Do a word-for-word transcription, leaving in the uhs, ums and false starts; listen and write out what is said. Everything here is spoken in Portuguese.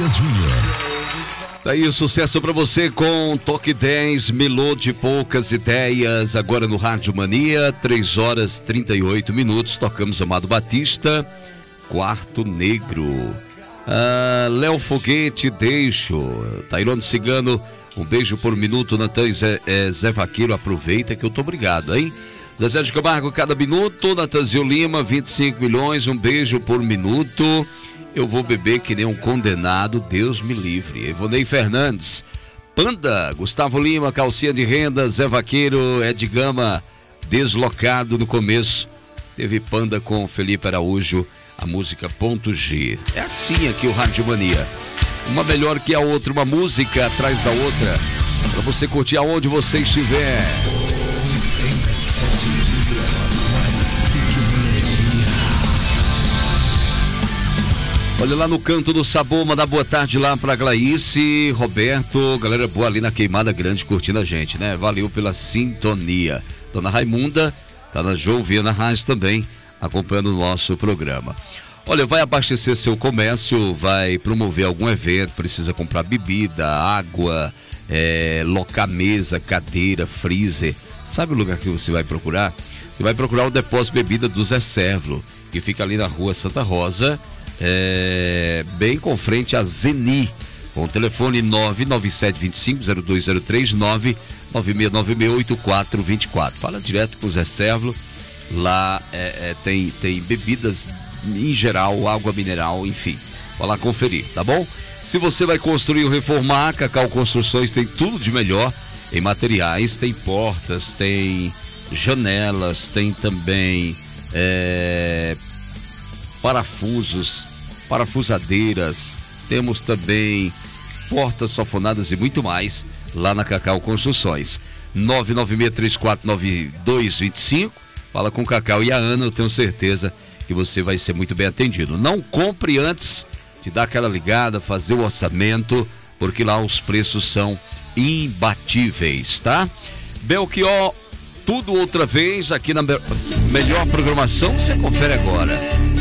Dias Júnior. Daí o sucesso pra você com Toque dez, Melô de Poucas Ideias, agora no Rádio Mania, três horas e trinta e oito minutos, tocamos Amado Batista, Quarto Negro. Ah, Léo Foguete, Deixo, Tairone Cigano, um beijo por minuto, Natan Zé, é, Zé Vaqueiro, aproveita que eu tô obrigado, hein? Zezé de Camargo, cada minuto, Natanzio Lima, vinte e cinco milhões, um beijo por minuto. Eu vou beber que nem um condenado, Deus me livre. Evonei Fernandes, Panda, Gustavo Lima, Calcinha de Renda, Zé Vaqueiro, Ed Gama, Deslocado no começo. Teve Panda com Felipe Araújo, a música Ponto G. É assim aqui o Rádio Mania. Uma melhor que a outra, uma música atrás da outra, para você curtir aonde você estiver. Olha lá no Canto do Sabor, mandar boa tarde lá pra Glaice, Roberto, galera boa ali na Queimada Grande curtindo a gente, né? Valeu pela sintonia. Dona Raimunda tá na Jovena Raiz também, acompanhando o nosso programa. Olha, vai abastecer seu comércio, vai promover algum evento, precisa comprar bebida, água, é, locar mesa, cadeira, freezer. Sabe o lugar que você vai procurar? Você vai procurar o Depósito Bebida do Zé Servlo, que fica ali na rua Santa Rosa, É, bem com frente a Zeni, com o telefone nove nove sete dois cinco zero dois zero três, nove nove seis nove seis oito quatro dois quatro. Fala direto com o Zé Servlo. Lá é, é, tem, tem bebidas em geral, água mineral, enfim. Vai lá conferir, tá bom? Se você vai construir ou reformar, Cacau Construções tem tudo de melhor em materiais. Tem portas, tem janelas, tem também é, parafusos, parafusadeiras, temos também portas sofonadas e muito mais lá na Cacau Construções. nove nove seis três quatro nove dois dois cinco. Fala com o Cacau e a Ana, eu tenho certeza que você vai ser muito bem atendido. Não compre antes de dar aquela ligada, fazer o orçamento, porque lá os preços são imbatíveis, tá? Belchior, tudo outra vez aqui na melhor programação, você confere agora.